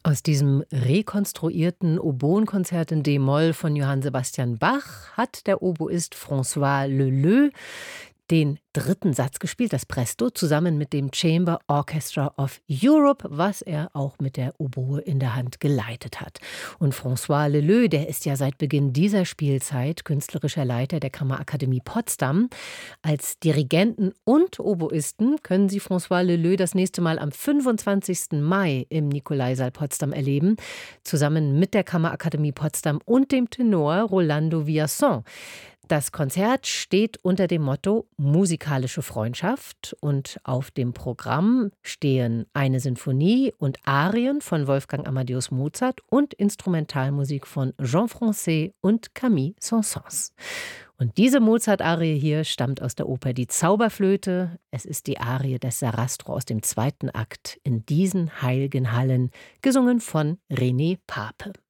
Aus diesem rekonstruierten Oboenkonzert in d-Moll von Johann Sebastian Bach hat der Oboist François Leleux den dritten Satz gespielt, das Presto, zusammen mit dem Chamber Orchestra of Europe, was er auch mit der Oboe in der Hand geleitet hat. Und François Leleux, der ist ja seit Beginn dieser Spielzeit künstlerischer Leiter der Kammerakademie Potsdam. Als Dirigenten und Oboisten können Sie François Leleux das nächste Mal am 25. Mai im Nikolaisaal Potsdam erleben, zusammen mit der Kammerakademie Potsdam und dem Tenor Rolando Villazón. Das Konzert steht unter dem Motto Musikalische Freundschaft und auf dem Programm stehen eine Sinfonie und Arien von Wolfgang Amadeus Mozart und Instrumentalmusik von Jean Francais und Camille Saint-Saëns. Und diese Mozart-Arie hier stammt aus der Oper Die Zauberflöte. Es ist die Arie des Sarastro aus dem zweiten Akt in diesen heiligen Hallen, gesungen von René Pape.